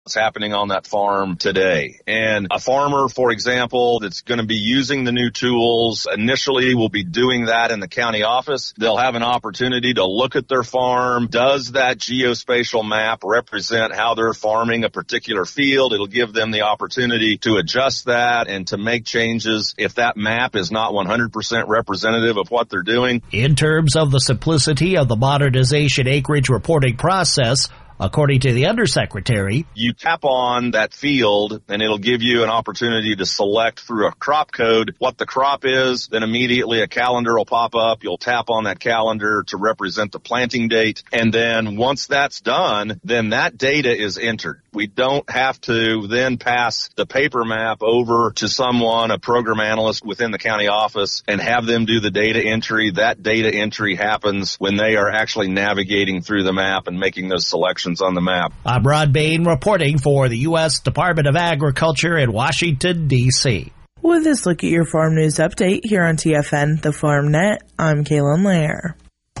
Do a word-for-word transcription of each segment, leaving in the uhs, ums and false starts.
what's happening on that farm today. And a farmer, for example, that's going to be using the new tools initially will be doing that in the county office. They'll have an opportunity to look at their farm. Does that geospatial map represent how they're farming a particular field? It'll give them the opportunity to adjust that and to make changes if that map is not one hundred percent representative of what they're doing. In terms of the simplicity of the modernization acreage reporting process, according to the undersecretary, you tap on that field and it'll give you an opportunity to select through a crop code what the crop is. Then immediately a calendar will pop up. You'll tap on that calendar to represent the planting date. And then once that's done, then that data is entered. We don't have to then pass the paper map over to someone, a program analyst within the county office, and have them do the data entry. That data entry happens when they are actually navigating through the map and making those selections on the map. I'm Rod Bain reporting for the U S Department of Agriculture in Washington, D C With this look at your farm news update here on T F N, the Farm Net, I'm Kaylin Lair.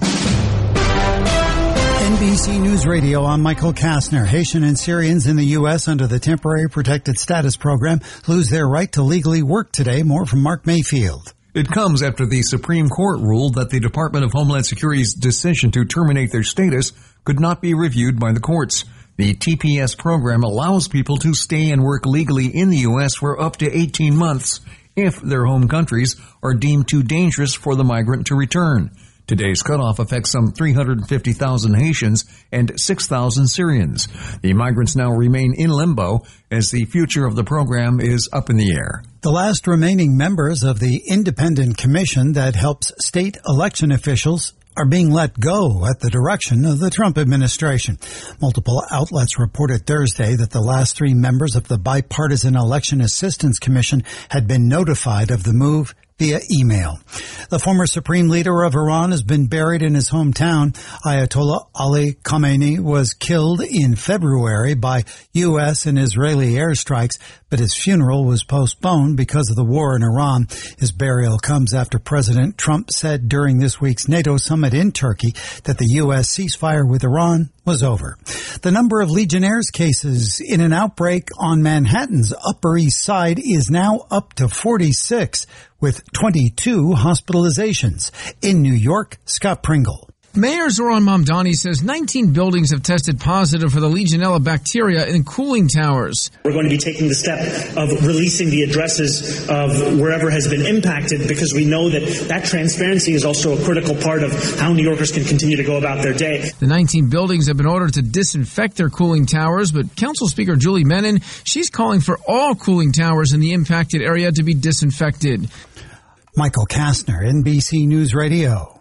N B C News Radio, I'm Michael Kastner. Haitian and Syrians in the U S under the Temporary Protected Status Program lose their right to legally work today. More from Mark Mayfield. It comes after the Supreme Court ruled that the Department of Homeland Security's decision to terminate their status could not be reviewed by the courts. The T P S program allows people to stay and work legally in the U S for up to eighteen months if their home countries are deemed too dangerous for the migrant to return. Today's cutoff affects some three hundred fifty thousand Haitians and six thousand Syrians. The migrants now remain in limbo as the future of the program is up in the air. The last remaining members of the independent commission that helps state election officials are being let go at the direction of the Trump administration. Multiple outlets reported Thursday that the last three members of the Bipartisan Election Assistance Commission had been notified of the move via email. The former supreme leader of Iran has been buried in his hometown. Ayatollah Ali Khamenei was killed in February by U S and Israeli airstrikes, but his funeral was postponed because of the war in Iran. His burial comes after President Trump said during this week's NATO summit in Turkey that the U S ceasefire with Iran was over. The number of Legionnaire's cases in an outbreak on Manhattan's Upper East Side is now up to forty-six, with twenty-two hospitalizations. In New York, Scott Pringle. Mayor Zoran Mamdani says nineteen buildings have tested positive for the Legionella bacteria in cooling towers. We're going to be taking the step of releasing the addresses of wherever has been impacted because we know that that transparency is also a critical part of how New Yorkers can continue to go about their day. The nineteen buildings have been ordered to disinfect their cooling towers, but Council Speaker Julie Menin, she's calling for all cooling towers in the impacted area to be disinfected. Michael Kastner, N B C News Radio.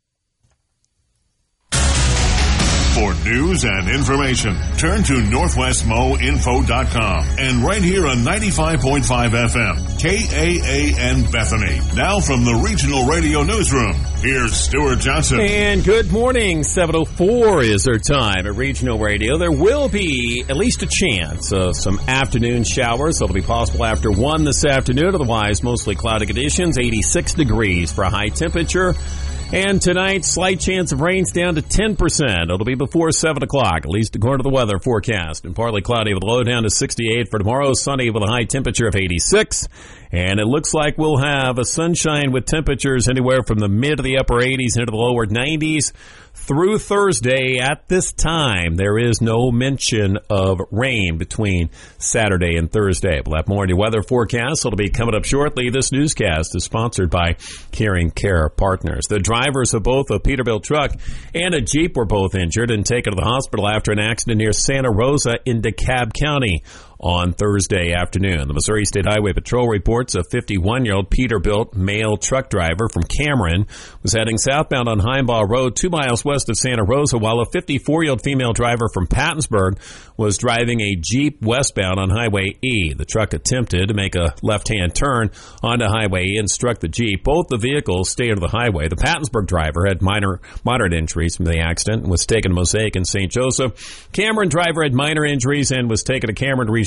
For news and information, turn to northwest mo info dot com and right here on ninety-five point five F M, K A A N Bethany. Now from the Regional Radio Newsroom, here's Stuart Johnson. And good morning. seven oh four is our time at Regional Radio. There will be at least a chance of some afternoon showers. That'll be possible after one this afternoon. Otherwise, mostly cloudy conditions, eighty-six degrees for a high temperature. And tonight, slight chance of rains down to ten percent. It'll be before seven o'clock, at least according to the weather forecast. And partly cloudy with a low down to sixty-eight for tomorrow. Sunny with a high temperature of eighty-six. And it looks like we'll have a sunshine with temperatures anywhere from the mid to the upper eighties into the lower nineties through Thursday. At this time, there is no mention of rain between Saturday and Thursday. We'll have more in your weather forecast. It'll be coming up shortly. This newscast is sponsored by Caring Care Partners. The drivers of both a Peterbilt truck and a Jeep were both injured and taken to the hospital after an accident near Santa Rosa in DeKalb County on Thursday afternoon. The Missouri State Highway Patrol reports a fifty-one-year-old Peterbilt male truck driver from Cameron was heading southbound on Heimbach Road two miles west of Santa Rosa, while a fifty-four-year-old female driver from Pattonsburg was driving a Jeep westbound on Highway E. The truck attempted to make a left-hand turn onto Highway E and struck the Jeep. Both the vehicles stayed on the highway. The Pattonsburg driver had minor, moderate injuries from the accident and was taken to Mosaic in Saint Joseph. Cameron driver had minor injuries and was taken to Cameron Regional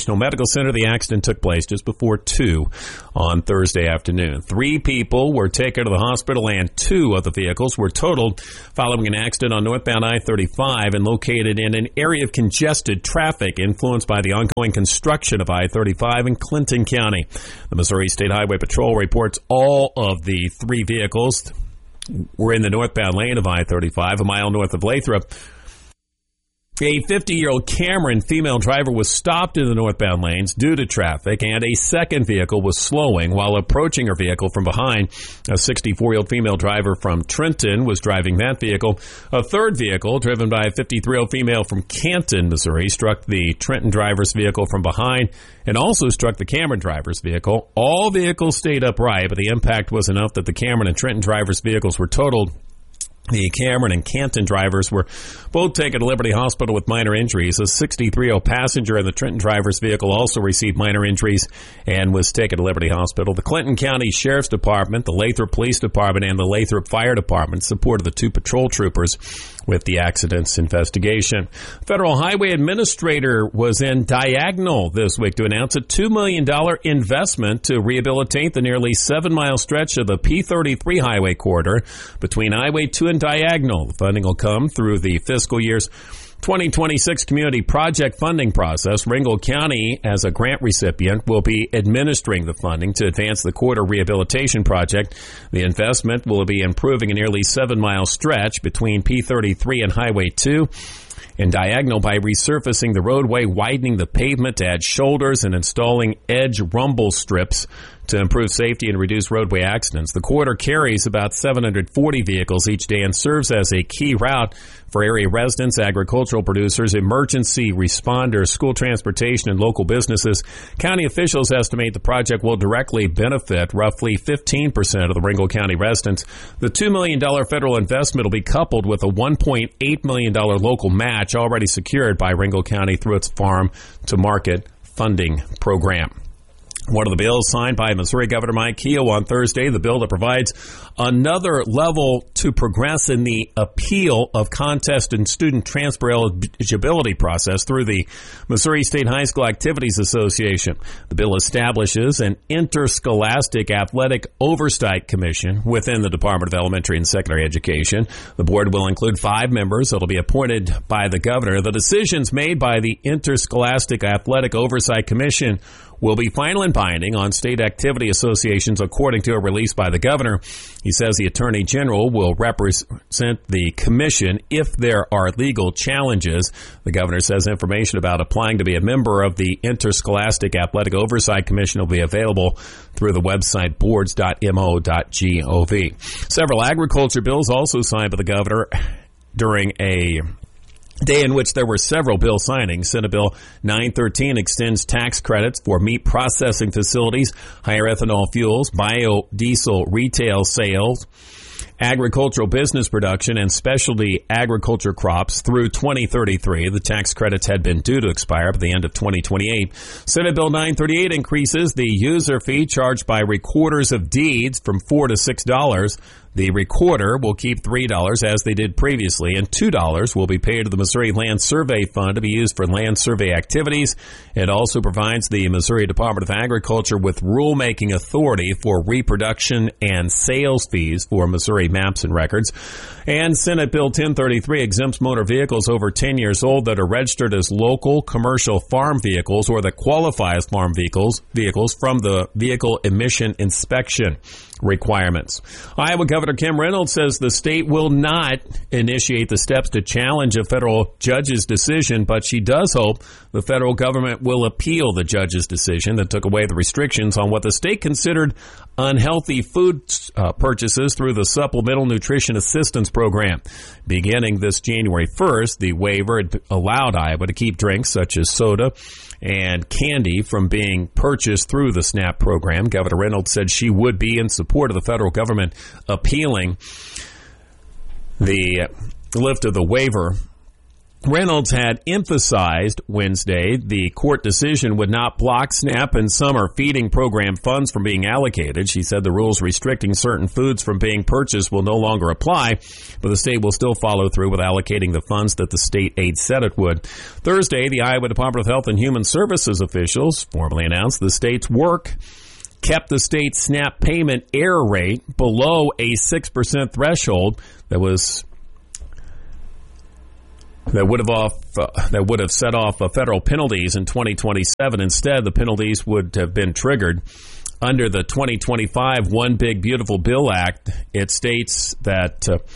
Regional Medical Center. The accident took place just before two on Thursday afternoon. Three people were taken to the hospital and two of the vehicles were totaled following an accident on northbound I thirty-five and located in an area of congested traffic influenced by the ongoing construction of I thirty-five in Clinton County. The Missouri State Highway Patrol reports all of the three vehicles were in the northbound lane of I thirty-five, a mile north of Lathrop. A fifty-year-old Cameron female driver was stopped in the northbound lanes due to traffic, and a second vehicle was slowing while approaching her vehicle from behind. A sixty-four-year-old female driver from Trenton was driving that vehicle. A third vehicle, driven by a fifty-three-year-old female from Canton, Missouri, struck the Trenton driver's vehicle from behind and also struck the Cameron driver's vehicle. All vehicles stayed upright, but the impact was enough that the Cameron and Trenton driver's vehicles were totaled. The Cameron and Canton drivers were both taken to Liberty Hospital with minor injuries. A sixty-three-year-old passenger in the Trenton driver's vehicle also received minor injuries and was taken to Liberty Hospital. The Clinton County Sheriff's Department, the Lathrop Police Department, and the Lathrop Fire Department supported the two patrol troopers with the accident's investigation. Federal Highway Administrator was in Diagonal this week to announce a two million dollars investment to rehabilitate the nearly seven-mile stretch of the P thirty-three highway corridor between Highway two and Diagonal. The funding will come through the fiscal year's twenty twenty-six community project funding process. Ringgold County, as a grant recipient, will be administering the funding to advance the corridor rehabilitation project. The investment will be improving a nearly seven-mile stretch between P thirty-three and Highway two in Diagonal by resurfacing the roadway, widening the pavement to add shoulders, and installing edge rumble strips to improve safety and reduce roadway accidents. The corridor carries about seven hundred forty vehicles each day and serves as a key route for area residents, agricultural producers, emergency responders, school transportation, and local businesses. County officials estimate the project will directly benefit roughly fifteen percent of the Ringgold County residents. The two million dollars federal investment will be coupled with a one point eight million dollars local match already secured by Ringgold County through its Farm to Market funding program. One of the bills signed by Missouri Governor Mike Keogh on Thursday, the bill that provides another level to progress in the appeal of contest and student transfer eligibility process through the Missouri State High School Activities Association. The bill establishes an interscholastic athletic oversight commission within the Department of Elementary and Secondary Education. The board will include five members that will be appointed by the governor. The decisions made by the Interscholastic Athletic Oversight Commission will be final and binding on state activity associations, according to a release by the governor. He says the Attorney General will represent the commission if there are legal challenges. The governor says information about applying to be a member of the Interscholastic Athletic Oversight Commission will be available through the website boards dot m o dot gov. Several agriculture bills also signed by the governor during a day in which there were several bill signings. Senate Bill nine thirteen extends tax credits for meat processing facilities, higher ethanol fuels, biodiesel retail sales, agricultural business production, and specialty agriculture crops through twenty thirty-three. The tax credits had been due to expire at the end of twenty twenty-eight. Senate Bill nine thirty-eight increases the user fee charged by recorders of deeds from four dollars to six dollars. The recorder will keep three dollars as they did previously, and two dollars will be paid to the Missouri Land Survey Fund to be used for land survey activities. It also provides the Missouri Department of Agriculture with rulemaking authority for reproduction and sales fees for Missouri maps and records. And Senate Bill ten thirty-three exempts motor vehicles over ten years old that are registered as local commercial farm vehicles or that qualify as farm vehicles, vehicles from the vehicle emission inspection requirements. Iowa Governor Kim Reynolds says the state will not initiate the steps to challenge a federal judge's decision, but she does hope the federal government will appeal the judge's decision that took away the restrictions on what the state considered unhealthy food uh, purchases through the Supplemental Nutrition Assistance Program. Beginning this January first, the waiver had allowed Iowa to keep drinks such as soda and candy from being purchased through the SNAP program. Governor Reynolds said she would be in support of the federal government appealing the lift of the waiver Reynolds had emphasized Wednesday the court decision would not block SNAP and summer feeding program funds from being allocated. She said the rules restricting certain foods from being purchased will no longer apply, but the state will still follow through with allocating the funds that the state aid said it would. Thursday, the Iowa Department of Health and Human Services officials formally announced the state's work kept the state's SNAP payment error rate below a six percent threshold that was That would have off uh, that would have set off uh, federal penalties in twenty twenty-seven. Instead, the penalties would have been triggered under the twenty twenty-five One Big Beautiful Bill Act. It states that uh,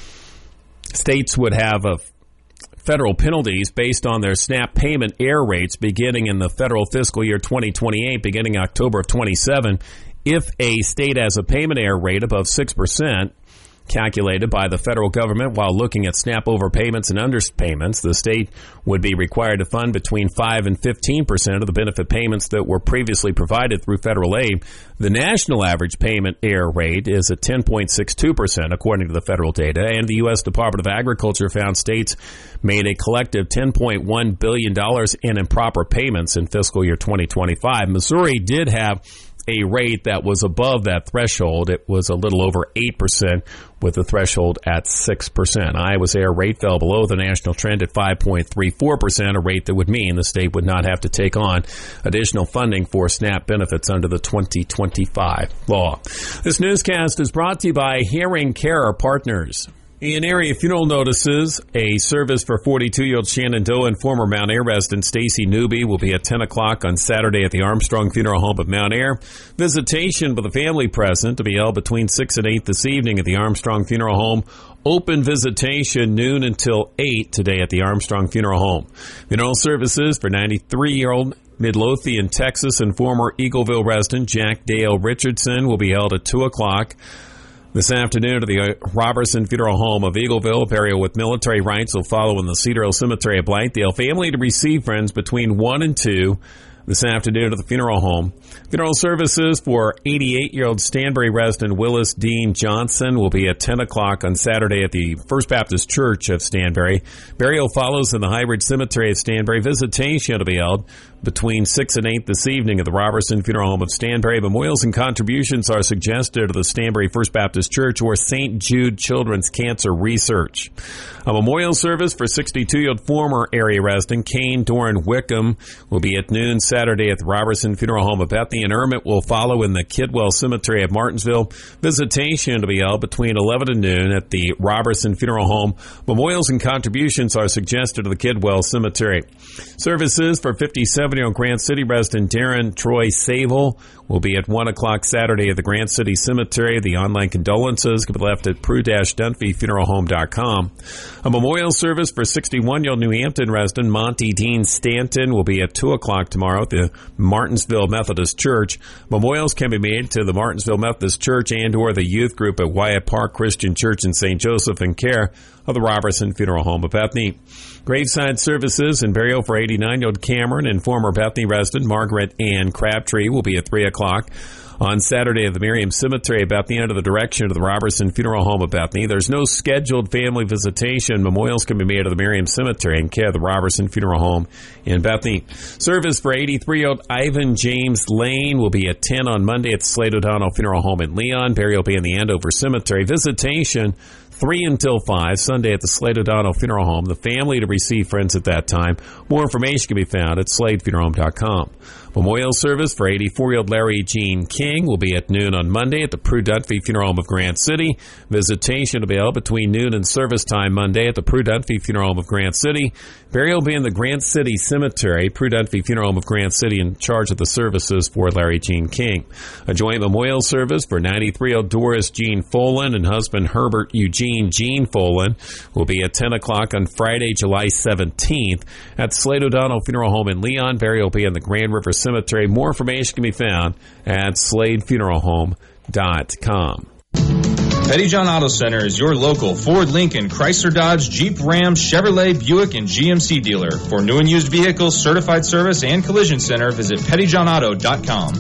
states would have uh, federal penalties based on their SNAP payment error rates beginning in the federal fiscal year twenty twenty-eight, beginning October of twenty-seven. If a state has a payment error rate above six percent, calculated by the federal government while looking at SNAP overpayments and underpayments, the state would be required to fund between five and fifteen percent of the benefit payments that were previously provided through federal aid. The national average payment error rate is at ten point six two percent, according to the federal data, and the U S Department of Agriculture found states made a collective ten point one billion dollars in improper payments in fiscal year twenty twenty-five. Missouri did have a rate that was above that threshold. It was a little over eight percent with the threshold at six percent. Iowa's error rate fell below the national trend at five point three four percent, a rate that would mean the state would not have to take on additional funding for SNAP benefits under the twenty twenty-five law. This newscast is brought to you by Hearing Care Partners. In area funeral notices, a service for forty-two-year-old Shannon Doe and former Mount Air resident Stacy Newby will be at ten o'clock on Saturday at the Armstrong Funeral Home of Mount Air. Visitation with a family present to be held between six and eight this evening at the Armstrong Funeral Home. Open visitation noon until eight today at the Armstrong Funeral Home. Funeral services for ninety-three-year-old Midlothian, Texas and former Eagleville resident Jack Dale Richardson will be held at two o'clock. This afternoon at the Robertson Funeral Home of Eagleville. Burial with military rites will follow in the Cedar Hill Cemetery of Blankdale. Family to receive friends between one and two this afternoon at the funeral home. Funeral services for eighty-eight-year-old Stanbury resident Willis Dean Johnson will be at ten o'clock on Saturday at the First Baptist Church of Stanbury. Burial follows in the High Ridge Cemetery at Stanbury. Visitation to be held between six and eight this evening at the Robertson Funeral Home of Stanbury. Memorials and contributions are suggested to the Stanbury First Baptist Church or Saint Jude Children's Cancer Research. A memorial service for sixty-two-year-old former area resident Kane Doran Wickham will be at noon Saturday at the Robertson Funeral Home of Bethany. Interment will follow in the Kidwell Cemetery of Martinsville. Visitation to be held between eleven and noon at the Robertson Funeral Home. Memorials and contributions are suggested to the Kidwell Cemetery. Services for fifty-seven-year-old Grant City resident Darren Troy Sable will be at one o'clock Saturday at the Grant City Cemetery. The online condolences can be left at prue dash dunphy funeral home dot com. A memorial service for sixty-one-year-old New Hampton resident Monty Dean Stanton will be at two o'clock tomorrow at the Martinsville Methodist Church. Memorials can be made to the Martinsville Methodist Church and or the youth group at Wyatt Park Christian Church in Saint Joseph in care of the Robertson Funeral Home of Bethany. Graveside services and burial for eighty-nine-year-old Cameron and former Bethany resident Margaret Ann Crabtree will be at three o'clock. On Saturday at the Miriam Cemetery of Bethany under the direction of the Robertson Funeral Home of Bethany. There's no scheduled family visitation. Memorials can be made at the Miriam Cemetery in care of the Robertson Funeral Home in Bethany. Service for eighty-three-year-old Ivan James Lane will be at ten on Monday at the Slade O'Donnell Funeral Home in Leon. Burial will be in the Andover Cemetery. Visitation three until five, Sunday at the Slade O'Donnell Funeral Home. The family to receive friends at that time. More information can be found at slade funeral home dot com. Memorial service for eighty-four-year-old Larry Jean King will be at noon on Monday at the Prue Dunphy Funeral Home of Grant City. Visitation will be held between noon and service time Monday at the Prue Dunphy Funeral Home of Grant City. Burial will be in the Grant City Cemetery. Prue Dunphy Funeral Home of Grant City in charge of the services for Larry Jean King. A joint memorial service for ninety-three-year-old Doris Jean Folan and husband Herbert Eugene Jean Folan will be at ten o'clock on Friday, July seventeenth at the Slade O'Donnell Funeral Home in Leon. Burial will be in the Grand River Cemetery. More information can be found at slade funeral home dot com. Pettyjohn Auto Center is your local Ford, Lincoln, Chrysler, Dodge, Jeep, Ram, Chevrolet, Buick, and G M C dealer. For new and used vehicles, certified service, and collision center, visit pettyjohn auto dot com.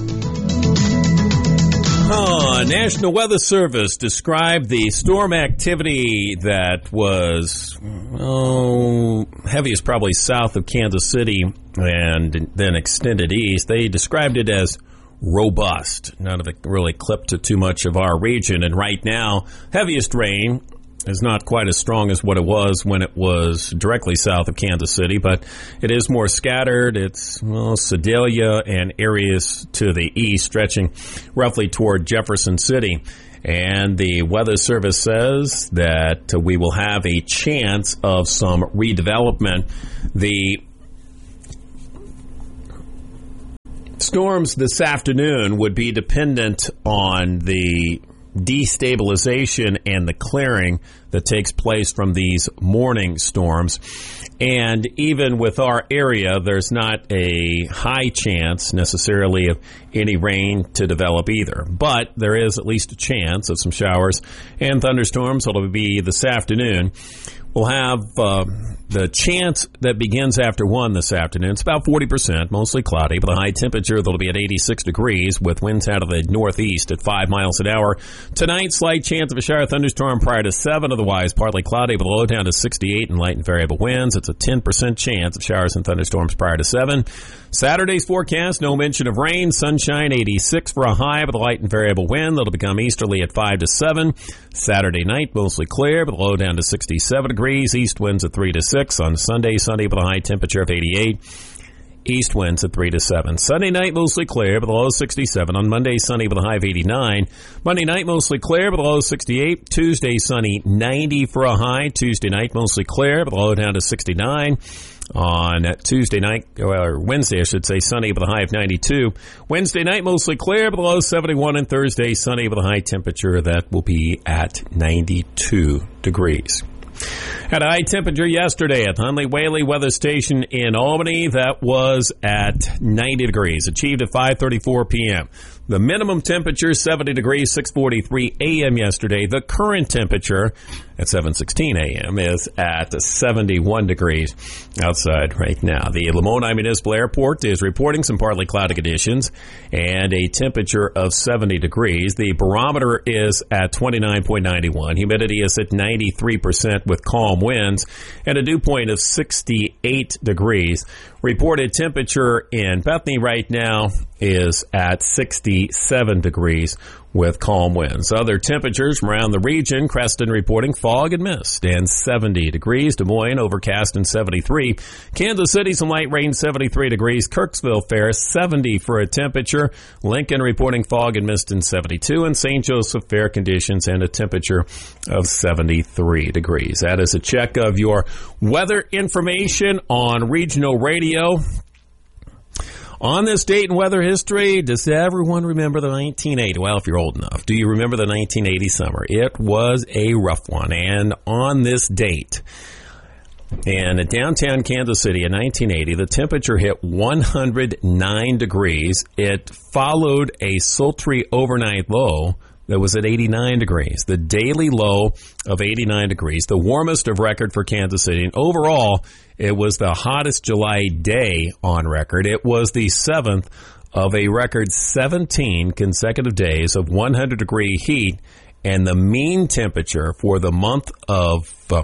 Oh, National Weather Service described the storm activity that was oh, heaviest probably south of Kansas City and then extended east. They described it as robust. None of it really clipped to too much of our region. And right now, heaviest rain is not quite as strong as what it was when it was directly south of Kansas City, but it is more scattered. It's, well, Sedalia and areas to the east stretching roughly toward Jefferson City. And the Weather Service says that we will have a chance of some redevelopment. The storms this afternoon would be dependent on the destabilization and the clearing that takes place from these morning storms. And even with our area, there's not a high chance necessarily of any rain to develop either. But there is at least a chance of some showers and thunderstorms. It'll be this afternoon. We'll have uh, the chance that begins after one this afternoon. It's about forty percent, mostly cloudy, but a high temperature that'll be at eighty-six degrees with winds out of the northeast at five miles an hour. Tonight, slight chance of a shower thunderstorm prior to seven, otherwise partly cloudy, but low down to sixty-eight and light and variable winds. It's a ten percent chance of showers and thunderstorms prior to seven. Saturday's forecast, no mention of rain, sunshine, eighty-six for a high with a light and variable wind. That'll become easterly at five to seven. Saturday night, mostly clear, but low down to sixty-seven degrees. East winds at three to six. On Sunday, sunny with a high temperature of eighty-eight. East winds at three to seven. Sunday night, mostly clear, with a low sixty-seven. On Monday, sunny with a high of eighty-nine. Monday night, mostly clear, with a low sixty-eight. Tuesday, sunny, ninety for a high. Tuesday night, mostly clear, with a low down to sixty-nine. On Tuesday night, or Wednesday, I should say, sunny with a high of ninety-two. Wednesday night, mostly clear, with a low seventy-one. And Thursday, sunny with a high temperature that will be at ninety-two degrees. Had a high temperature yesterday at the Hunley Whaley Weather Station in Albany. That was at ninety degrees, achieved at five thirty-four p.m. The minimum temperature, seventy degrees, six forty-three a.m. yesterday. The current temperature at seven sixteen a.m. is at seventy-one degrees outside right now. The Lamoni Municipal Airport is reporting some partly cloudy conditions and a temperature of seventy degrees. The barometer is at twenty-nine point nine one. Humidity is at ninety-three percent with calm winds and a dew point of sixty-eight degrees. Reported temperature in Bethany right now is at sixty-seven degrees with calm winds. Other temperatures from around the region, Creston reporting fog and mist and seventy degrees. Des Moines overcast and seventy-three. Kansas City some light rain, seventy-three degrees. Kirksville fair, seventy for a temperature. Lincoln reporting fog and mist and seventy-two. And Saint Joseph fair conditions and a temperature of seventy-three degrees. That is a check of your weather information on Regional Radio. On this date in weather history, does everyone remember the nineteen eighty? Well, if you're old enough, do you remember the nineteen eighty summer? It was a rough one. And on this date, in downtown Kansas City in nineteen eighty, the temperature hit one hundred nine degrees. It followed a sultry overnight low that was at eighty-nine degrees. The daily low of eighty-nine degrees, the warmest of record for Kansas City. And overall, it was the hottest July day on record. It was the seventh of a record seventeen consecutive days of one hundred degree heat. And the mean temperature for the month of uh,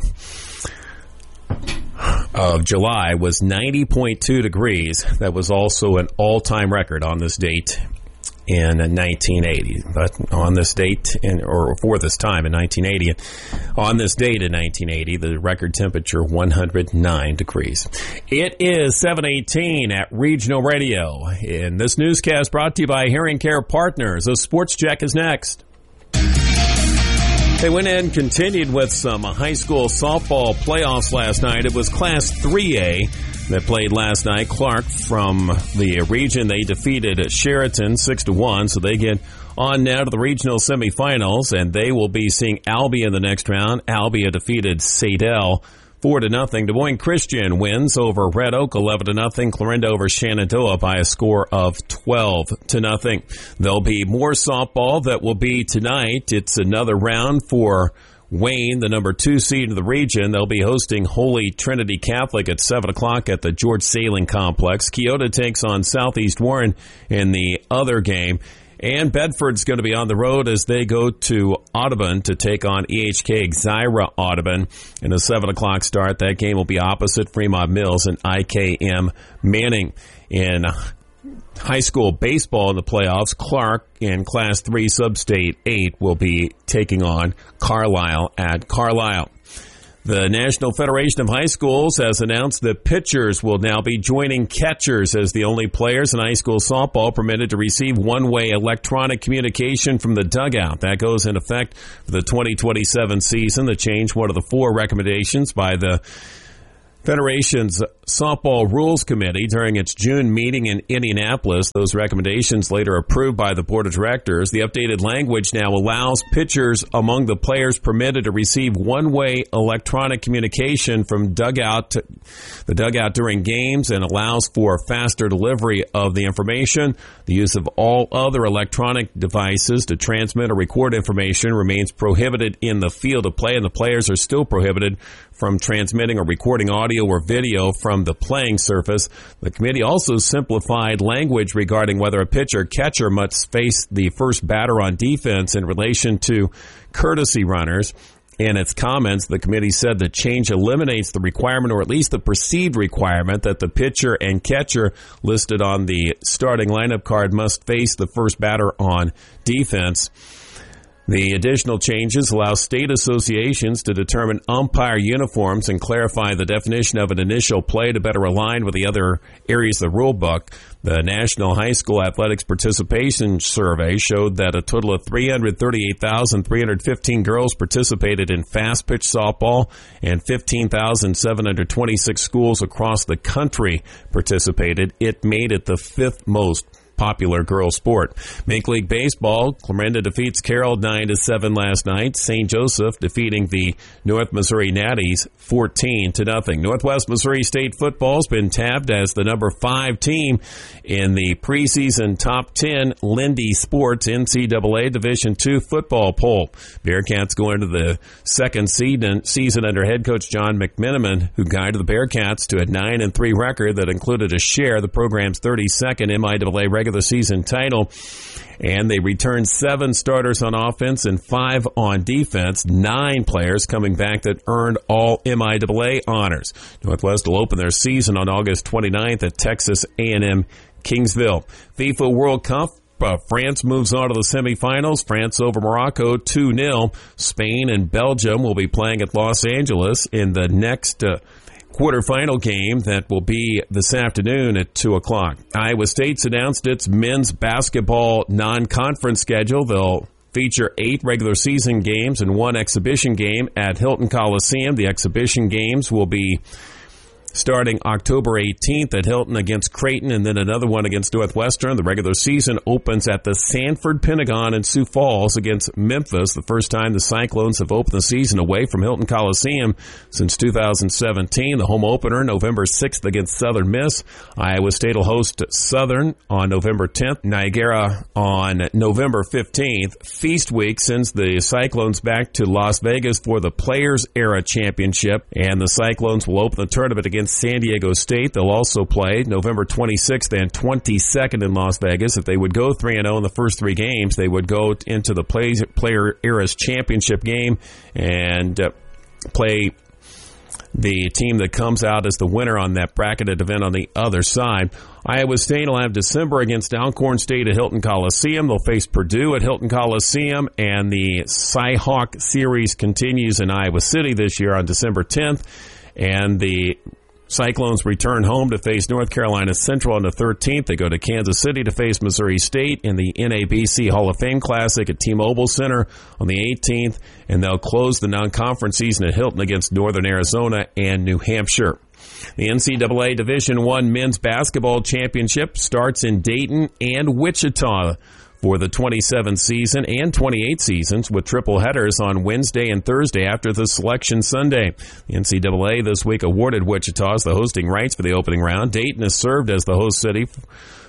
of July was ninety point two degrees. That was also an all-time record on this date in nineteen eighty, but on this date, in, or for this time in nineteen eighty, on this date in nineteen eighty, the record temperature one hundred nine degrees. It is seven eighteen at Regional Radio. In this newscast brought to you by Hearing Care Partners, a sports check is next. They went in and continued with some high school softball playoffs last night. It was Class three A that played last night. Clark from the region, they defeated Sheraton six to one, so they get on now to the regional semifinals, and they will be seeing Albia in the next round. Albia defeated Sadell four to nothing. Des Moines Christian wins over Red Oak eleven to nothing. Clarinda over Shenandoah by a score of twelve to nothing. There'll be more softball that will be tonight. It's another round for Wayne, the number two seed in the region. They'll be hosting Holy Trinity Catholic at seven o'clock at the George Sailing Complex. Keota takes on Southeast Warren in the other game. And Bedford's going to be on the road as they go to Audubon to take on E H K Xira Audubon in a seven o'clock start. That game will be opposite Fremont Mills and I K M Manning. In high school baseball in the playoffs, Clark in Class three Sub-State eight will be taking on Carlisle at Carlisle. The National Federation of High Schools has announced that pitchers will now be joining catchers as the only players in high school softball permitted to receive one-way electronic communication from the dugout. That goes in effect for the twenty twenty-seven season. The change, one of the four recommendations by the Federation's Softball Rules Committee during its June meeting in Indianapolis. Those recommendations later approved by the Board of Directors. The updated language now allows pitchers among the players permitted to receive one-way electronic communication from dugout to the dugout during games and allows for faster delivery of the information. The use of all other electronic devices to transmit or record information remains prohibited in the field of play, and the players are still prohibited from transmitting or recording audio or video from the playing surface. The committee also simplified language regarding whether a pitcher or catcher must face the first batter on defense in relation to courtesy runners. In its comments, the committee said the change eliminates the requirement, or at least the perceived requirement, that the pitcher and catcher listed on the starting lineup card must face the first batter on defense. The additional changes allow state associations to determine umpire uniforms and clarify the definition of an initial play to better align with the other areas of the rule book. The National High School Athletics Participation Survey showed that a total of three hundred thirty-eight thousand three hundred fifteen girls participated in fast-pitch softball, and fifteen thousand seven hundred twenty-six schools across the country participated. It made it the fifth most popular girls sport. Make League Baseball, Clarinda defeats Carroll nine to seven last night. Saint Joseph defeating the North Missouri Natties fourteen to nothing. Northwest Missouri State football's been tabbed as the number five team in the preseason top ten Lindy Sports N C double A Division two football poll. Bearcats go into the second season under head coach John McMenamin, who guided the Bearcats to a nine and three record that included a share of the program's thirty-second M I double A regular season title. And they returned seven starters on offense and five on defense, nine players coming back that earned all M I double A honors. Northwest will open their season on August twenty-ninth at Texas A and M Kingsville. FIFA World Cup. Uh, France moves on to the semifinals. France over Morocco two nil. Spain and Belgium will be playing at Los Angeles in the next uh, quarterfinal game that will be this afternoon at two o'clock. Iowa State's announced its men's basketball non-conference schedule. They'll feature eight regular season games and one exhibition game at Hilton Coliseum. The exhibition games will be starting October eighteenth at Hilton against Creighton, and then another one against Northwestern. The regular season opens at the Sanford Pentagon in Sioux Falls against Memphis, the first time the Cyclones have opened the season away from Hilton Coliseum since two thousand seventeen. The home opener, November sixth against Southern Miss. Iowa State will host Southern on November tenth, Niagara on November fifteenth. Feast Week sends the Cyclones back to Las Vegas for the Players Era Championship, and the Cyclones will open the tournament against San Diego State. They'll also play November twenty-sixth and twenty-second in Las Vegas. If they would go three and oh in the first three games, they would go into the play, Player Era's championship game and uh, play the team that comes out as the winner on that bracketed event on the other side. Iowa State will have December against Alcorn State at Hilton Coliseum. They'll face Purdue at Hilton Coliseum, and the Cy-Hawk series continues in Iowa City this year on December tenth, and the Cyclones return home to face North Carolina Central on the thirteenth. They go to Kansas City to face Missouri State in the N A B C Hall of Fame Classic at T-Mobile Center on the eighteenth, and they'll close the non-conference season at Hilton against Northern Arizona and New Hampshire. The N C double A Division one Men's Basketball Championship starts in Dayton and Wichita for the twenty-seven season and twenty-eight seasons, with triple headers on Wednesday and Thursday after the selection Sunday. The N C double A this week awarded Wichita the hosting rights for the opening round. Dayton has served as the host city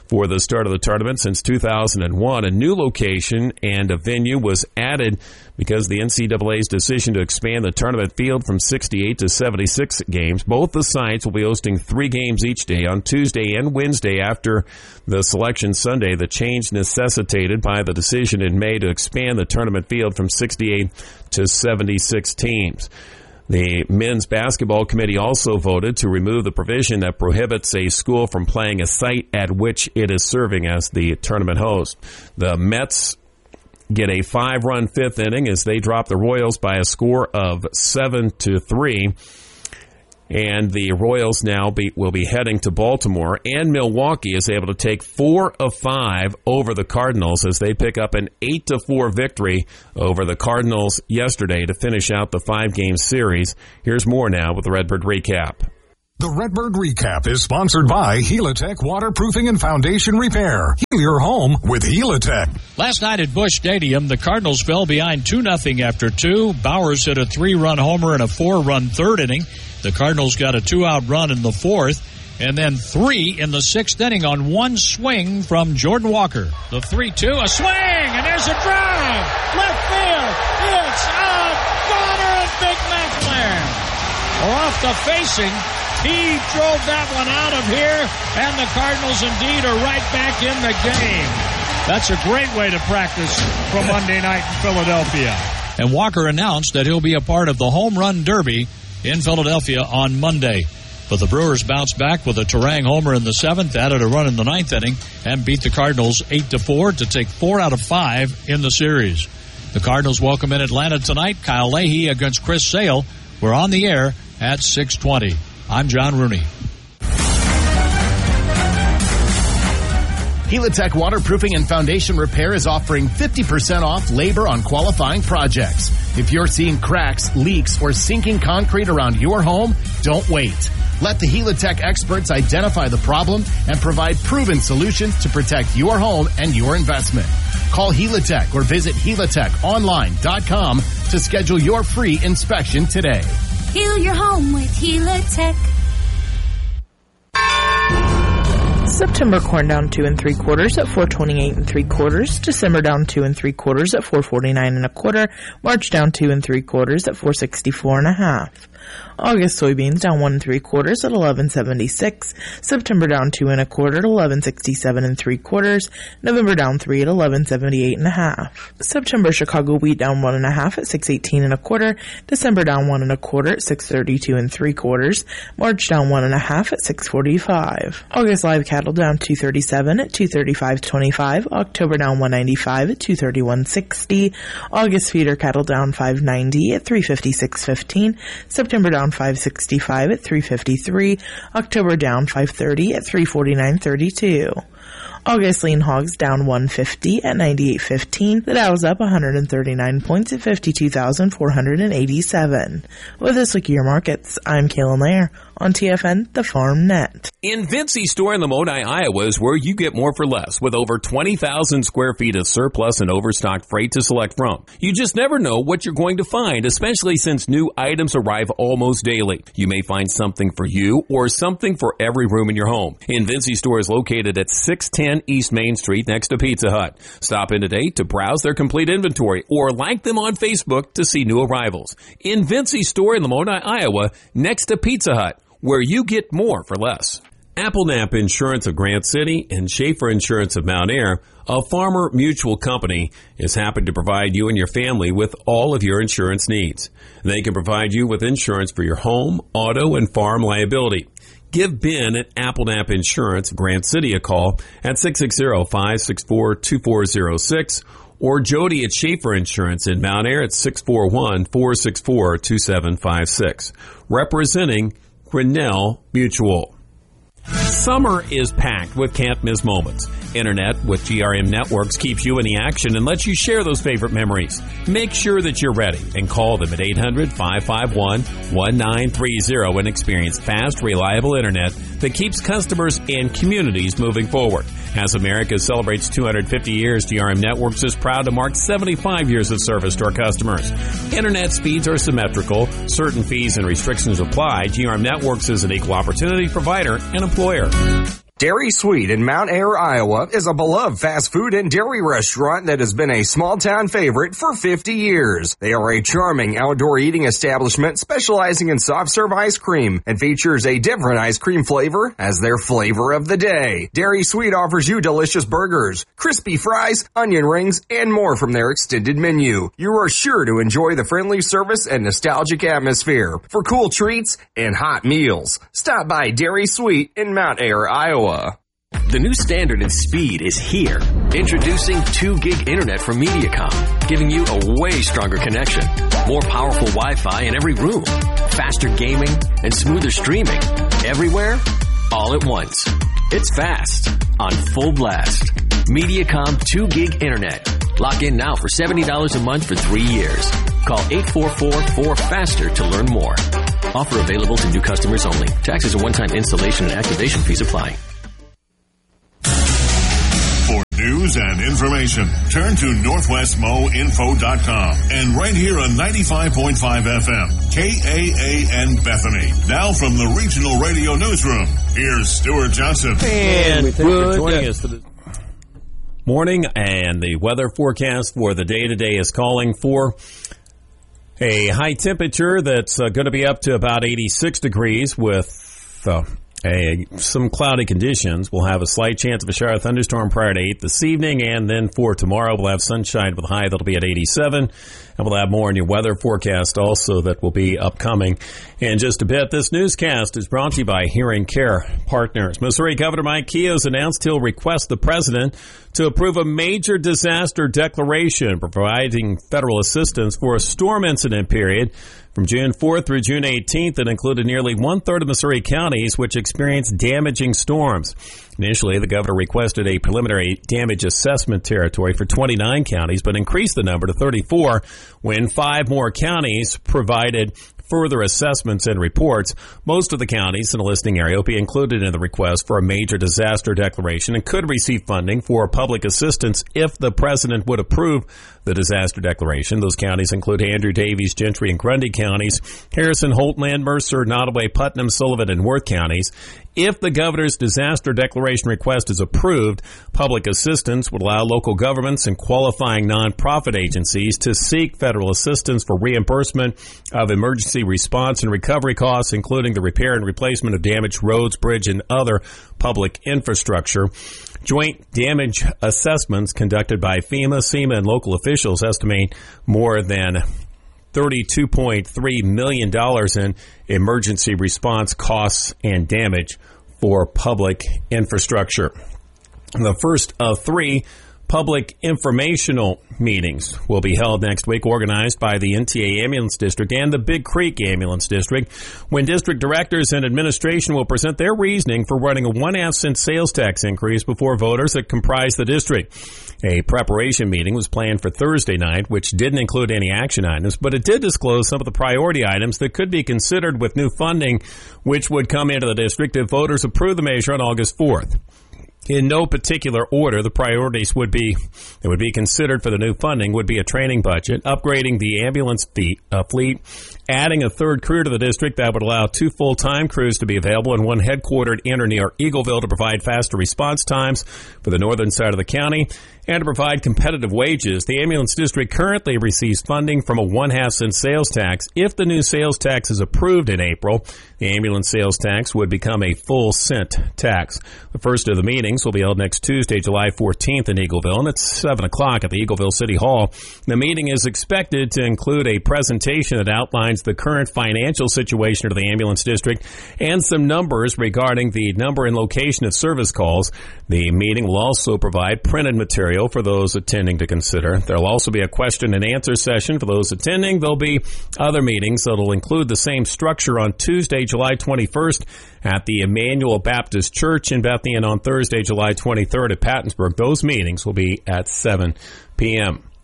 for the start of the tournament since two thousand one. A new location and a venue was added because the N C double A's decision to expand the tournament field from sixty-eight to seventy-six games. Both the sites will be hosting three games each day on Tuesday and Wednesday after the selection Sunday. The change necessitated by the decision in May to expand the tournament field from sixty-eight to seventy-six teams. The men's basketball committee also voted to remove the provision that prohibits a school from playing a site at which it is serving as the tournament host. The Mets get a five-run fifth inning as they drop the Royals by a score of seven to three. And the Royals now be, will be heading to Baltimore, and Milwaukee is able to take four of five over the Cardinals as they pick up an eight to four victory over the Cardinals yesterday to finish out the five-game series. Here's more now with the Redbird Recap. The Redbird Recap is sponsored by Helitech Waterproofing and Foundation Repair. Heal your home with Helitech. Last night at Busch Stadium, the Cardinals fell behind two nothing after two. Bowers hit a three-run homer in a four-run third inning. The Cardinals got a two-out run in the fourth, and then three in the sixth inning on one swing from Jordan Walker. The three two, a swing, and there's a drive. Left field. It's a goner of Big McLaren. Or off the facing. He drove that one out of here, and the Cardinals indeed are right back in the game. That's a great way to practice for Monday night in Philadelphia. And Walker announced that he'll be a part of the Home Run Derby in Philadelphia on Monday. But the Brewers bounced back with a Turang homer in the seventh, added a run in the ninth inning, and beat the Cardinals eight to four to take four out of five in the series. The Cardinals welcome in Atlanta tonight. Kyle Leahy against Chris Sale. We're on the air at six twenty. I'm John Rooney. Helitech Waterproofing and Foundation Repair is offering fifty percent off labor on qualifying projects. If you're seeing cracks, leaks, or sinking concrete around your home, don't wait. Let the Helitech experts identify the problem and provide proven solutions to protect your home and your investment. Call Helitech or visit helitech online dot com to schedule your free inspection today. Heal your home with Helitech. September corn down two and three quarters at four twenty-eight and three quarters. December down two and three quarters at four forty-nine and a quarter. March down two and three quarters at four sixty-four and a half. August soybeans down one and three quarters at eleven seventy-six. September down two and a quarter at eleven sixty-seven and three quarters. November down three at eleven seventy-eight and a half. September Chicago wheat down one and a half at six eighteen and a quarter. December down one and a quarter at six thirty-two and three quarters. March down one and a half at six forty-five. August live cattle down two thirty-seven at two thirty-five twenty-five. October down one ninety-five at two thirty-one sixty. August feeder cattle down five ninety at three fifty-six fifteen. September down five sixty-five at three fifty-three. October down five thirty at three forty-nine thirty-two. August lean hogs down one fifty at ninety-eight fifteen. The Dow's up one hundred thirty-nine points at fifty-two thousand four hundred eighty-seven. With this look at your markets, I'm Kaylin Lair on T F N, the Farm Net. In Vinci Store in Lamoni, Iowa is where you get more for less with over twenty thousand square feet of surplus and overstocked freight to select from. You just never know what you're going to find, especially since new items arrive almost daily. You may find something for you or something for every room in your home. In Vinci Store is located at six ten East Main Street next to Pizza Hut. Stop in today to browse their complete inventory or like them on Facebook to see new arrivals. In Vinci Store in Lamoni, Iowa, next to Pizza Hut, where you get more for less. Applenap Insurance of Grant City and Schaefer Insurance of Mount Ayr, a Farmer Mutual company, is happy to provide you and your family with all of your insurance needs. They can provide you with insurance for your home, auto, and farm liability. Give Ben at Applenap Insurance Grant City a call at six six zero, five six four, two four zero six or Jody at Schaefer Insurance in Mount Ayr at six four one, four six four, two seven five six. Representing Grinnell Mutual. Summer is packed with can't miss moments. Internet with G R M Networks keeps you in the action and lets you share those favorite memories. Make sure that you're ready and call them at eight hundred, five five one, one nine three zero and experience fast, reliable internet that keeps customers and communities moving forward. As America celebrates two hundred fifty years, G R M Networks is proud to mark seventy-five years of service to our customers. Internet speeds are symmetrical. Certain fees and restrictions apply. G R M Networks is an equal opportunity provider and employer. Dairy Sweet in Mount Ayr, Iowa is a beloved fast food and dairy restaurant that has been a small town favorite for fifty years. They are a charming outdoor eating establishment specializing in soft serve ice cream and features a different ice cream flavor as their flavor of the day. Dairy Sweet offers you delicious burgers, crispy fries, onion rings, and more from their extended menu. You are sure to enjoy the friendly service and nostalgic atmosphere for cool treats and hot meals. Stop by Dairy Sweet in Mount Ayr, Iowa. The new standard in speed is here. Introducing two gig internet from Mediacom, giving you a way stronger connection, more powerful Wi-Fi in every room, faster gaming, and smoother streaming. Everywhere, all at once. It's fast, on full blast. Mediacom two gig internet. Lock in now for seventy dollars a month for three years. Call eight four four, four faster to learn more. Offer available to new customers only. Taxes and one-time installation and activation fees apply. For news and information, turn to northwest mo info dot com and right here on ninety-five point five F M, K A A N Bethany. Now from the Regional Radio Newsroom, here's Stuart Johnson. And thank you for joining us for the morning, and the weather forecast for the day today is calling for a high temperature that's uh, going to be up to about eighty-six degrees with uh, a, some cloudy conditions. We'll have a slight chance of a shower thunderstorm prior to eight this evening, and then for tomorrow we'll have sunshine with a high that'll be at eighty-seven. And we'll have more in your weather forecast also that will be upcoming in just a bit. This newscast is brought to you by Hearing Care Partners. Missouri Governor Mike Keough announced he'll request the president to approve a major disaster declaration providing federal assistance for a storm incident period from June fourth through June eighteenth that included nearly one-third of Missouri counties which experienced damaging storms. Initially, the governor requested a preliminary damage assessment territory for twenty-nine counties, but increased the number to thirty-four when five more counties provided further assessments and reports. Most of the counties in the listing area will be included in the request for a major disaster declaration and could receive funding for public assistance if the president would approve the disaster declaration. Those counties include Andrew, Davies, Gentry, and Grundy counties, Harrison, Holtland, Mercer, Nottoway, Putnam, Sullivan, and Worth counties. If the governor's disaster declaration request is approved, public assistance would allow local governments and qualifying nonprofit agencies to seek federal assistance for reimbursement of emergency response and recovery costs, including the repair and replacement of damaged roads, bridge, and other public infrastructure. Joint damage assessments conducted by FEMA, SEMA, and local officials estimate more than thirty-two point three million dollars in emergency response costs and damage for public infrastructure. The first of three public informational meetings will be held next week, organized by the N T A Ambulance District and the Big Creek Ambulance District, when district directors and administration will present their reasoning for running a one-half cent sales tax increase before voters that comprise the district. A preparation meeting was planned for Thursday night, which didn't include any action items, but it did disclose some of the priority items that could be considered with new funding, which would come into the district if voters approve the measure on August fourth. In no particular order, the priorities would be that would be considered for the new funding would be a training budget, upgrading the ambulance fleet, uh, fleet, adding a third crew to the district that would allow two full-time crews to be available and one headquartered in or near Eagleville to provide faster response times for the northern side of the county, and to provide competitive wages. The ambulance district currently receives funding from a one-half cent sales tax. If the new sales tax is approved in April, the ambulance sales tax would become a full cent tax. The first of the meetings will be held next Tuesday, July fourteenth in Eagleville, and it's seven o'clock at the Eagleville City Hall. The meeting is expected to include a presentation that outlines the current financial situation of the ambulance district and some numbers regarding the number and location of service calls. The meeting will also provide printed material for those attending to consider. There will also be a question and answer session for those attending. There'll be other meetings that will include the same structure on Tuesday, July twenty-first at the Emmanuel Baptist Church in Bethany, and on Thursday, July twenty-third at Pattonsburg. Those meetings will be at seven p.m.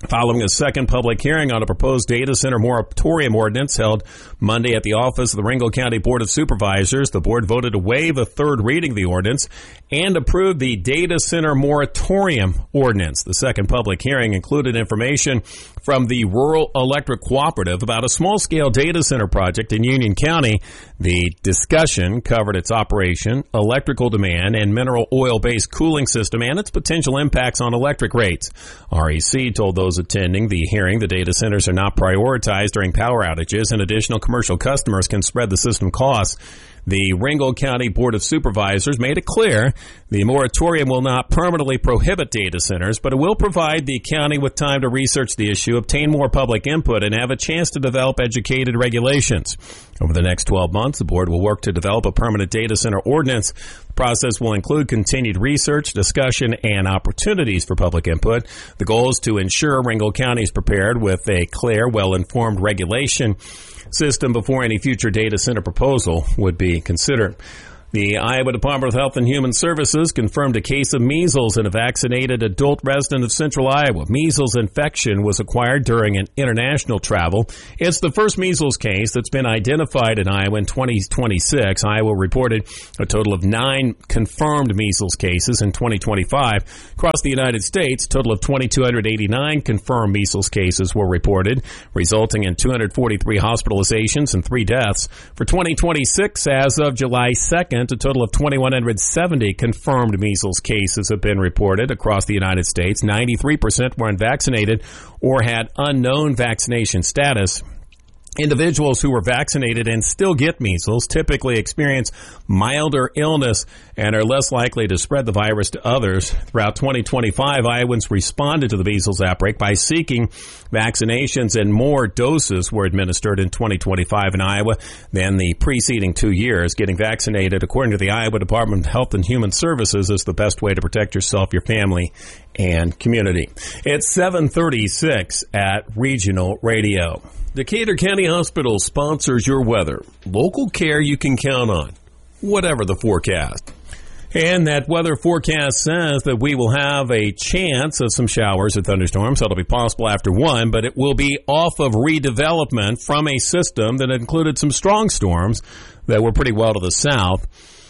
Following a second public hearing on a proposed data center moratorium ordinance held Monday at the office of the Ringgold County Board of Supervisors, the board voted to waive a third reading of the ordinance and approve the data center moratorium ordinance. The second public hearing included information from the Rural Electric Cooperative about a small-scale data center project in Union County. The discussion covered its operation, electrical demand, and mineral oil-based cooling system and its potential impacts on electric rates. R E C told those attending the hearing the data centers are not prioritized during power outages and additional commercial customers can spread the system costs. The Ringgold County Board of Supervisors made it clear the moratorium will not permanently prohibit data centers, but it will provide the county with time to research the issue, obtain more public input, and have a chance to develop educated regulations. Over the next twelve months, the board will work to develop a permanent data center ordinance. The process will include continued research, discussion, and opportunities for public input. The goal is to ensure Ringgold County is prepared with a clear, well-informed regulation system before any future data center proposal would be considered. The Iowa Department of Health and Human Services confirmed a case of measles in a vaccinated adult resident of central Iowa. Measles infection was acquired during an international travel. It's the first measles case that's been identified in Iowa in twenty twenty-six. Iowa reported a total of nine confirmed measles cases in twenty twenty-five. Across the United States, a total of two thousand two hundred eighty-nine confirmed measles cases were reported, resulting in two hundred forty-three hospitalizations and three deaths. For twenty twenty-six, as of July second, a total of two thousand one hundred seventy confirmed measles cases have been reported across the United States. ninety-three percent were unvaccinated or had unknown vaccination status. Individuals who were vaccinated and still get measles typically experience milder illness and are less likely to spread the virus to others. Throughout twenty twenty-five, Iowans responded to the measles outbreak by seeking vaccinations, and more doses were administered in twenty twenty-five in Iowa than the preceding two years. Getting vaccinated, according to the Iowa Department of Health and Human Services, is the best way to protect yourself, your family, and community. It's seven thirty-six at Regional Radio. Decatur County Hospital sponsors your weather. Local care you can count on, whatever the forecast. And that weather forecast says that we will have a chance of some showers or thunderstorms. That'll be possible after one, but it will be off of redevelopment from a system that included some strong storms that were pretty well to the south.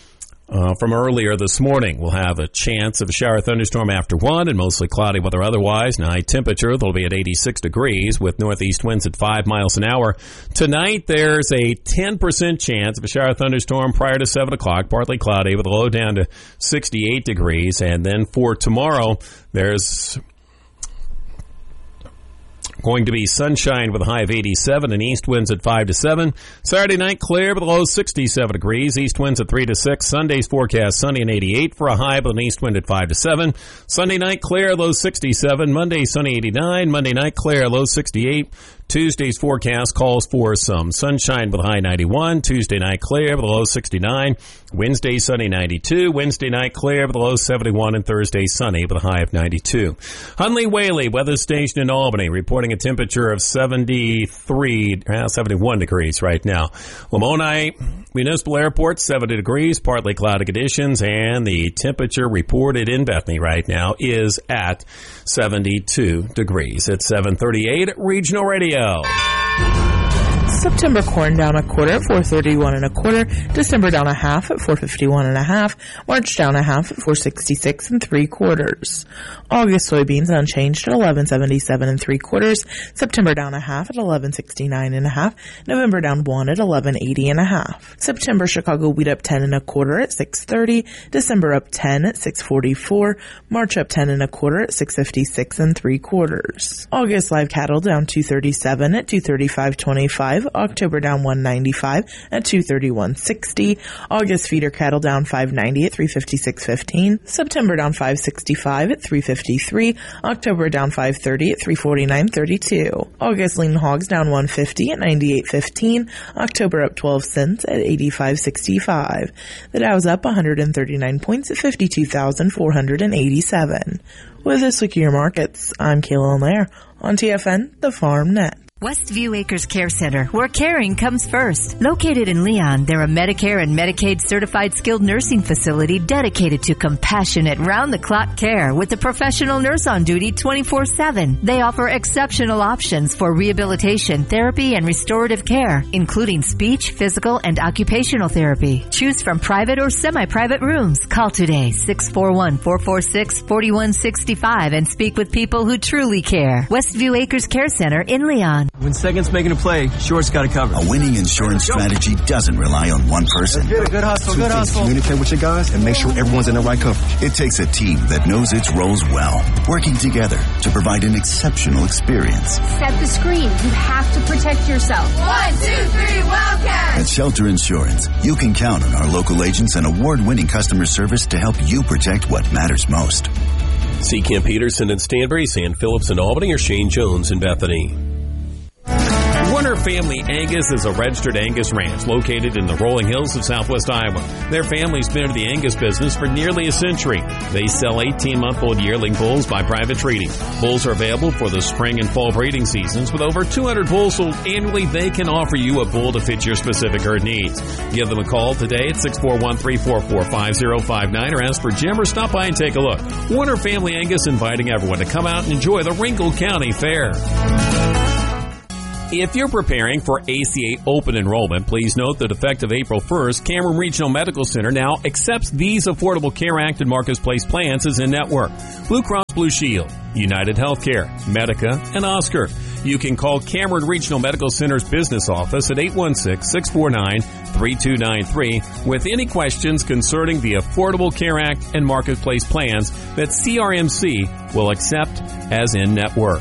Uh, from earlier this morning, we'll have a chance of a shower thunderstorm after one and mostly cloudy weather otherwise. High temperature, they'll be at eighty-six degrees with northeast winds at five miles an hour. Tonight, there's a ten percent chance of a shower thunderstorm prior to seven o'clock, partly cloudy with a low down to sixty-eight degrees. And then for tomorrow, there's going to be sunshine with a high of eighty-seven and east winds at five to seven. Saturday night clear with a low of sixty-seven degrees. East winds at three to six. Sunday's forecast sunny and eighty-eight for a high with an east wind at five to seven. Sunday night clear, low sixty-seven. Monday sunny eighty-nine. Monday night clear, low sixty-eight. Tuesday's forecast calls for some sunshine with a high ninety-one. Tuesday night clear with a low sixty-nine. Wednesday sunny ninety-two. Wednesday night clear with a low seventy-one. And Thursday sunny with a high of ninety-two. Hunley Whaley weather station in Albany reporting a temperature of seventy-three, uh, seventy-one degrees right now. Lamoni Municipal Airport seventy degrees, partly cloudy conditions, and the temperature reported in Bethany right now is at seventy-two degrees. It's seven thirty-eight at Regional Radio. September corn down a quarter at four thirty-one and a quarter. December down a half at four fifty-one and a half. March down a half at four sixty-six and three quarters. August soybeans unchanged at eleven seventy-seven and three quarters. September down a half at eleven sixty-nine and a half. November down one at eleven eighty and a half. September Chicago wheat up ten and a quarter at six thirty. December up ten at six forty-four. March up ten and a quarter at six fifty-six and three quarters. August live cattle down two thirty-seven at two thirty-five twenty-five. October down one ninety-five at two thirty-one sixty. August feeder cattle down five ninety at three fifty-six fifteen. September down five sixty-five at three fifty-three. October down five thirty at three forty-nine thirty-two. August lean hogs down one fifty at ninety-eight fifteen. October up twelve cents at eighty-five sixty-five. The Dow's up one hundred thirty-nine points at fifty-two thousand four hundred eighty-seven. With this week of your markets, I'm Kayla Lair on T F N, the Farm Net. Westview Acres Care Center, where caring comes first. Located in Leon, they're a Medicare and Medicaid certified skilled nursing facility dedicated to compassionate round-the-clock care with a professional nurse on duty twenty-four seven. They offer exceptional options for rehabilitation, therapy, and restorative care, including speech, physical, and occupational therapy. Choose from private or semi-private rooms. Call today, six four one, four four six, four one six five, and speak with people who truly care. Westview Acres Care Center in Leon. When second's making a play, short's got to cover. A winning insurance strategy doesn't rely on one person. Good, good hustle, good hustle. Communicate with your guys and make sure everyone's in the right coverage. It takes a team that knows its roles well, working together to provide an exceptional experience. Set the screen. You have to protect yourself. One, two, three, Wildcats! At Shelter Insurance, you can count on our local agents and award-winning customer service to help you protect what matters most. See Kim Peterson in Stanbury, San Phillips in Albany, or Shane Jones in Bethany. Warner Family Angus is a registered Angus ranch located in the rolling hills of southwest Iowa. Their family's been in the Angus business for nearly a century. They sell eighteen-month-old yearling bulls by private treating. Bulls are available for the spring and fall breeding seasons. With over two hundred bulls sold annually, they can offer you a bull to fit your specific herd needs. Give them a call today at six four one, three four four, five zero five nine or ask for Jim or stop by and take a look. Warner Family Angus inviting everyone to come out and enjoy the Ringgold County Fair. If you're preparing for A C A open enrollment, please note that effective April first, Cameron Regional Medical Center now accepts these Affordable Care Act and Marketplace plans as in-network: Blue Cross Blue Shield, United Healthcare, Medica, and Oscar. You can call Cameron Regional Medical Center's business office at eight one six, six four nine, three two nine three with any questions concerning the Affordable Care Act and Marketplace plans that C R M C will accept as in-network.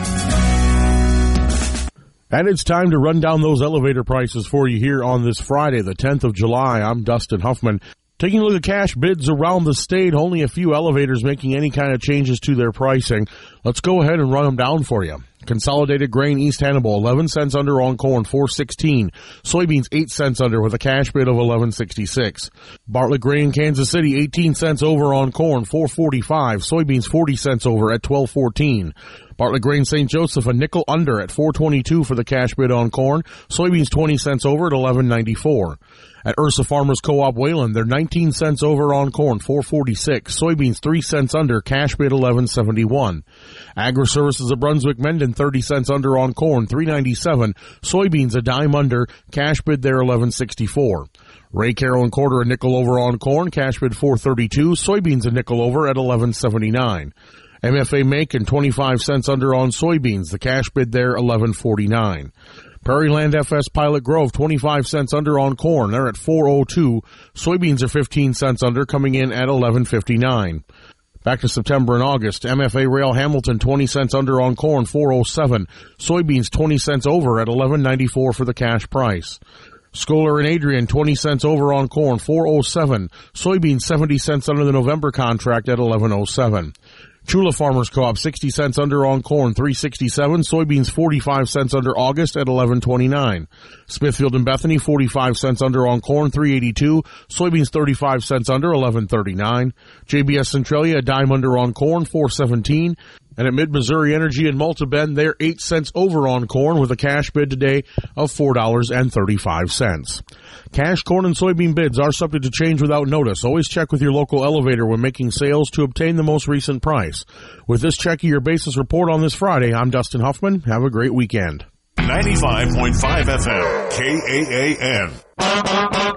And it's time to run down those elevator prices for you here on this Friday, the tenth of July. I'm Dustin Huffman. Taking a look at cash bids around the state, only a few elevators making any kind of changes to their pricing. Let's go ahead and run them down for you. Consolidated Grain East Hannibal, eleven cents under on corn, four sixteen. Soybeans, eight cents under with a cash bid of eleven sixty-six. Bartlett Grain Kansas City, eighteen cents over on corn, four forty-five. Soybeans, forty cents over at twelve fourteen. Bartlett Grain Saint Joseph, a nickel under at four twenty-two for the cash bid on corn. Soybeans, twenty cents over at eleven ninety-four. At Ursa Farmers Co-op Wayland, they're nineteen cents over on corn, four forty-six. Soybeans, three cents under, cash bid eleven seventy-one. Agri-Services of Brunswick Mendon, thirty cents under on corn, three ninety-seven. Soybeans, a dime under, cash bid there eleven sixty-four. Ray Carroll and Quarter, a nickel over on corn, cash bid four thirty-two. Soybeans, a nickel over at eleven seventy-nine. M F A Macon, twenty-five cents under on soybeans, the cash bid there eleven forty-nine. Prairieland F S Pilot Grove, twenty-five cents under on corn. They're at four oh two. Soybeans are fifteen cents under, coming in at eleven fifty-nine. Back to September and August. M F A Rail Hamilton, twenty cents under on corn, four oh seven. Soybeans, twenty cents over at eleven ninety-four for the cash price. Scholar and Adrian, twenty cents over on corn, four oh seven. Soybeans, seventy cents under the November contract at eleven oh seven. Chula Farmers Co-op, sixty cents under on corn, three sixty-seven. Soybeans, forty-five cents under August at eleven twenty-nine. Smithfield and Bethany, forty-five cents under on corn, three eighty-two. Soybeans, thirty-five cents under, eleven thirty-nine. J B S Centralia, a dime under on corn, four seventeen. And at Mid-Missouri Energy in Malta Bend, they're eight cents over on corn with a cash bid today of four dollars and thirty-five cents. Cash corn and soybean bids are subject to change without notice. Always check with your local elevator when making sales to obtain the most recent price. With this check of your basis report on this Friday, I'm Dustin Huffman. Have a great weekend. ninety-five point five F M, K A A N.